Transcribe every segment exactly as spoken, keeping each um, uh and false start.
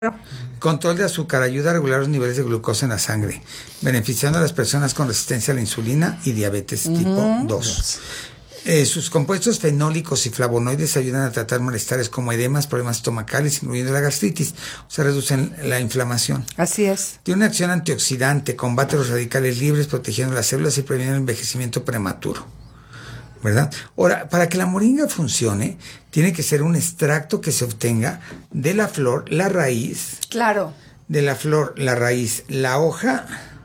Control de azúcar, ayuda a regular los niveles de glucosa en la sangre, beneficiando a las personas con resistencia a la insulina y diabetes uh-huh. tipo dos. Eh, sus compuestos fenólicos y flavonoides ayudan a tratar malestares como edemas, problemas estomacales, incluyendo la gastritis, o sea, reducen la inflamación. Así es. Tiene una acción antioxidante, combate los radicales libres, protegiendo las células y previene el envejecimiento prematuro, ¿verdad? Ahora, para que la moringa funcione, tiene que ser un extracto que se obtenga de la flor, la raíz. Claro. De la flor, la raíz, la hoja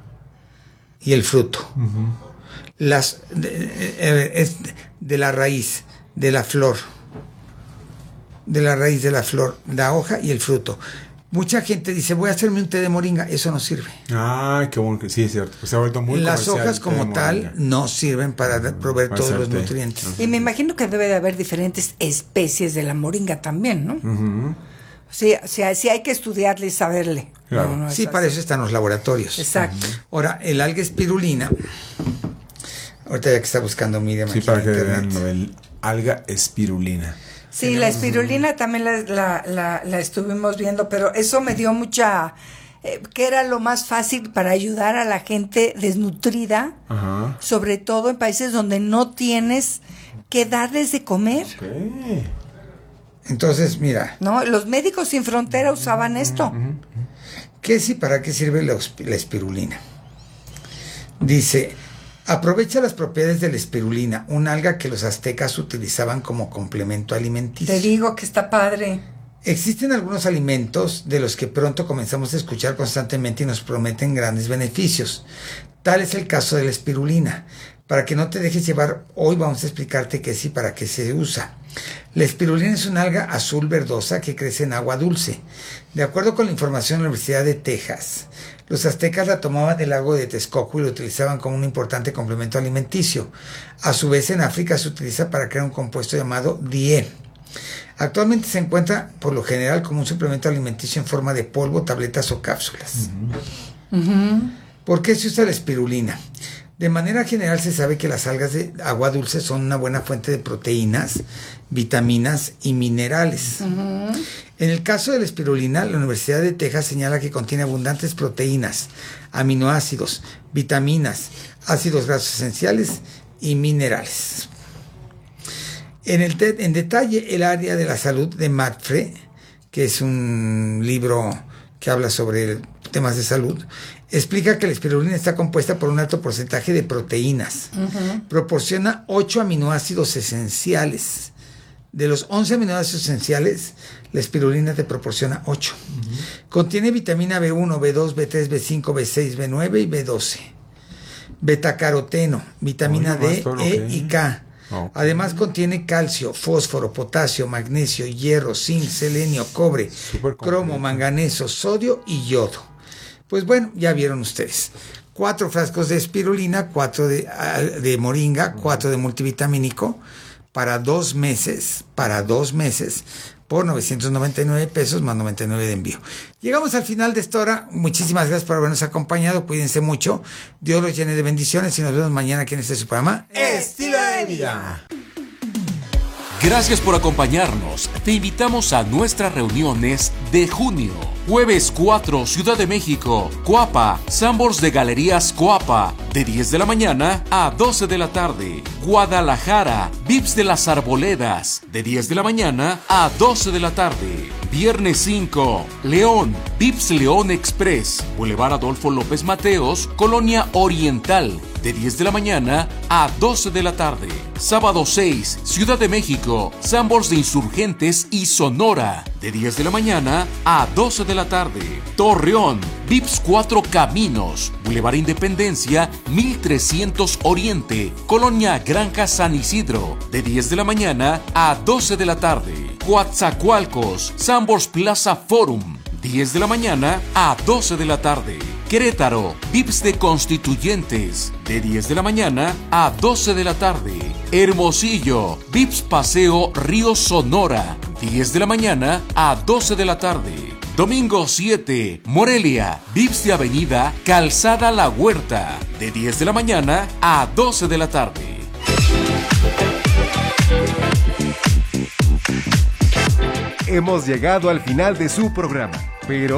y el fruto. Uh-huh. Las de, de, es de la raíz, de la flor, de la raíz de la flor, la hoja y el fruto. Mucha gente dice, voy a hacerme un té de moringa. Eso no sirve. Ah, qué bueno que sí, es cierto. Pues se ha vuelto muy Las hojas como tal no sirven para proveer para todos los té. nutrientes. Uh-huh. Y me imagino que debe de haber diferentes especies de la moringa también, ¿no? Uh-huh. Sí, o sea, sí hay que estudiarle y saberle. Claro. No, no sí, para eso están los laboratorios. Exacto. Uh-huh. Ahora, el alga espirulina, ahorita ya que está buscando Miriam sí, aquí para en que internet. vean el alga espirulina. Sí, la espirulina también la, la, la, la estuvimos viendo, pero eso me dio mucha... Eh, que era lo más fácil para ayudar a la gente desnutrida, ajá. sobre todo en países donde no tienes que darles de comer. Okay. Entonces, mira... No, los médicos sin frontera usaban esto. ¿Qué es y para qué sirve la, la espirulina? Dice... Aprovecha las propiedades de la espirulina, una alga que los aztecas utilizaban como complemento alimenticio. Te digo que está padre. Existen algunos alimentos de los que pronto comenzamos a escuchar constantemente y nos prometen grandes beneficios. Tal es el caso de la espirulina. Para que no te dejes llevar, hoy vamos a explicarte qué es y para qué se usa. La espirulina es una alga azul verdosa que crece en agua dulce. De acuerdo con la información de la Universidad de Texas, los aztecas la tomaban del lago de Texcoco y lo utilizaban como un importante complemento alimenticio. A su vez, en África se utiliza para crear un compuesto llamado die. Actualmente se encuentra, por lo general, como un suplemento alimenticio en forma de polvo, tabletas o cápsulas. Uh-huh. Uh-huh. ¿Por qué se usa la espirulina? De manera general se sabe que las algas de agua dulce son una buena fuente de proteínas, vitaminas y minerales. Uh-huh. En el caso de la espirulina, la Universidad de Texas señala que contiene abundantes proteínas, aminoácidos, vitaminas, ácidos grasos esenciales y minerales. En, el te- en detalle, el área de la salud de Matfre, que es un libro que habla sobre temas de salud, explica que la espirulina está compuesta por un alto porcentaje de proteínas. Uh-huh. Proporciona ocho aminoácidos esenciales. De los once aminoácidos esenciales, la espirulina te proporciona ocho. Uh-huh. Contiene vitamina B uno, B dos, B tres, B cinco, B seis, B nueve y B doce. Betacaroteno, vitamina D, E y K. Okay. Además contiene calcio, fósforo, potasio, magnesio, hierro, zinc, selenio, cobre, cromo, manganeso, sodio y yodo. Pues bueno, ya vieron ustedes. Cuatro frascos de espirulina, cuatro de, de moringa, cuatro de multivitamínico, para dos meses, para dos meses, por novecientos noventa y nueve pesos más noventa y nueve de envío. Llegamos al final de esta hora. Muchísimas gracias por habernos acompañado. Cuídense mucho. Dios los llene de bendiciones y nos vemos mañana aquí en este su programa Estilo de Vida. Gracias por acompañarnos. Te invitamos a nuestras reuniones de junio. Jueves cuatro, Ciudad de México, Coapa, Sambors de Galerías Coapa, de diez de la mañana a doce de la tarde. Guadalajara, Vips de las Arboledas, de diez de la mañana a doce de la tarde. Viernes cinco, León, Vips León Express, Boulevard Adolfo López Mateos, Colonia Oriental, de diez de la mañana a doce de la tarde. Sábado seis, Ciudad de México, Sambors de Insurgentes y Sonora, de diez de la mañana a doce de la tarde. Torreón, Vips Cuatro Caminos, Boulevard Independencia, mil trescientos Oriente, Colonia Granja San Isidro, de diez de la mañana a doce de la tarde. Coatzacoalcos, Sambors Plaza Forum, diez de la mañana a doce de la tarde. Querétaro, Vips de Constituyentes, de diez de la mañana a doce de la tarde. Hermosillo, Vips Paseo Río Sonora, diez de la mañana a doce de la tarde. Domingo siete, Morelia, Vips de Avenida Calzada La Huerta, de diez de la mañana a doce de la tarde. Hemos llegado al final de su programa, pero